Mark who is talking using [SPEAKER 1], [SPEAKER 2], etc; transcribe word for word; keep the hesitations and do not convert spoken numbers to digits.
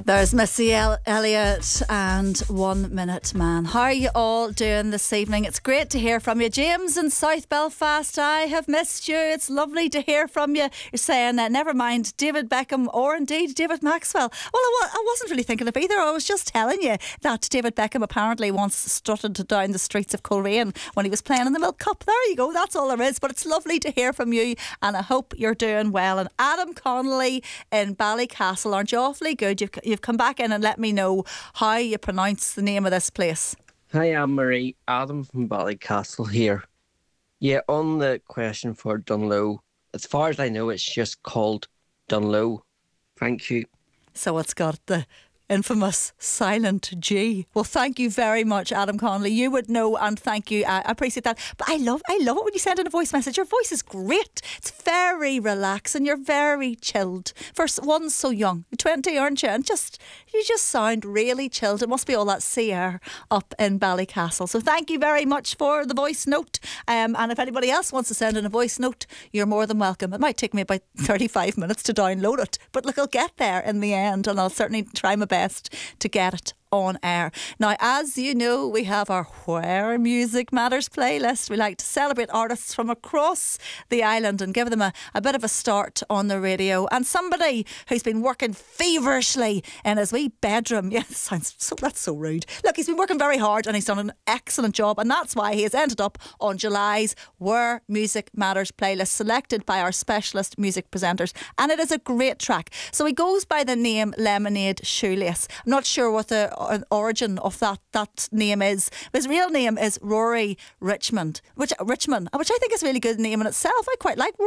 [SPEAKER 1] There's Missy El- Elliott and One Minute Man. How are you all doing this evening? It's great to hear from you. James in South Belfast, I have missed you. It's lovely to hear from you. You're saying that, never mind David Beckham or indeed David Maxwell. Well, I, wa- I wasn't really thinking of either. I was just telling you that David Beckham apparently once strutted down the streets of Coleraine when he was playing in the Milk Cup. There you go. That's all there is. But it's lovely to hear from you, and I hope you're doing well. And Adam Connolly in Ballycastle, aren't you awfully good? You've, you've come back in and let me know how you pronounce the name of this place.
[SPEAKER 2] Hi, Anne-Marie. Adam from Ballycastle here. Yeah, on the question for Dunlow, as far as I know, it's just called Dunlow. Thank you.
[SPEAKER 1] So it's got the infamous silent G. Well, thank you very much, Adam Connolly. You would know, and thank you. I appreciate that. But I love I love it when you send in a voice message. Your voice is great. It's very relaxing. You're very chilled. For one so young. You're twenty, aren't you? And just you just sound really chilled. It must be all that sea air up in Ballycastle. So thank you very much for the voice note. Um, and if anybody else wants to send in a voice note, you're more than welcome. It might take me about thirty-five minutes to download it, but look, I'll get there in the end, and I'll certainly try my best to get it on air. Now, as you know, we have our Where Music Matters playlist. We like to celebrate artists from across the island and give them a, a bit of a start on the radio. And somebody who's been working feverishly in his wee bedroom. Yeah, sounds so, that's so rude. Look, he's been working very hard and he's done an excellent job, and that's why he has ended up on July's Where Music Matters playlist, selected by our specialist music presenters. And it is a great track. So he goes by the name Lemonade Shoelace. I'm not sure what the An origin of that that name is. His real name is Rory Richmond, which Richmond, which I think is a really good name in itself. I quite like